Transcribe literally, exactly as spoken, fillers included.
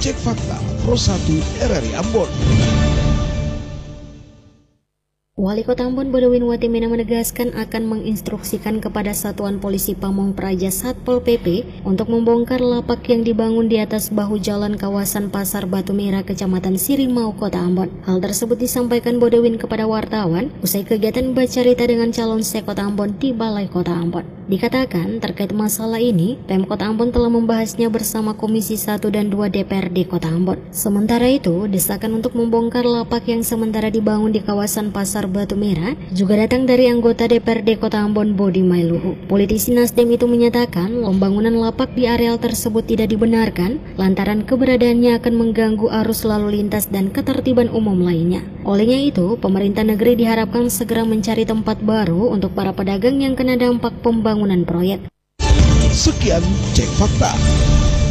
Cek Fakta Pro satu R R I Ambon. Wali Kota Ambon Bodewin Watimena menegaskan akan menginstruksikan kepada Satuan Polisi Pamong Praja Satpol P P untuk membongkar lapak yang dibangun di atas bahu jalan kawasan Pasar Batu Merah, Kecamatan Sirimau, Kota Ambon. Hal tersebut disampaikan Bodewin kepada wartawan usai kegiatan bacarita dengan calon Sekota Ambon di Balai Kota Ambon. Dikatakan terkait masalah ini, Pemkot Ambon telah membahasnya bersama Komisi satu dan dua D P R D Kota Ambon. Sementara itu, desakan untuk membongkar lapak yang sementara dibangun di kawasan Pasar Batu Merah juga datang dari anggota D P R D Kota Ambon Bodi Mailuhu. Politisi Nasdem itu menyatakan pembangunan lapak di areal tersebut tidak dibenarkan lantaran keberadaannya akan mengganggu arus lalu lintas dan ketertiban umum lainnya. Olehnya itu, pemerintah negeri diharapkan segera mencari tempat baru untuk para pedagang yang kena dampak pembangunan proyek. Sekian Cek Fakta.